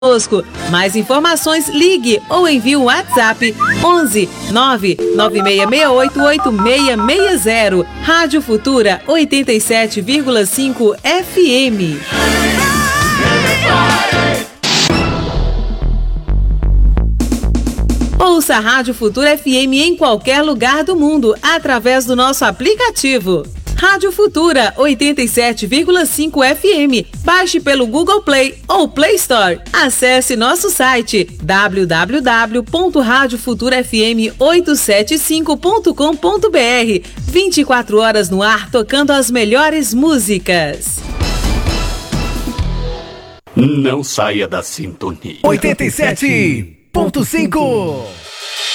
conosco. Mais informações, ligue ou envie o WhatsApp 11 99668 8660. Rádio Futura 87,5 FM. Ouça a Rádio Futura FM em qualquer lugar do mundo através do nosso aplicativo. Rádio Futura 87,5 FM. Baixe pelo Google Play ou Play Store. Acesse nosso site www.radiofuturafm875.com.br. 24 horas no ar tocando as melhores músicas. Não saia da sintonia. 87.5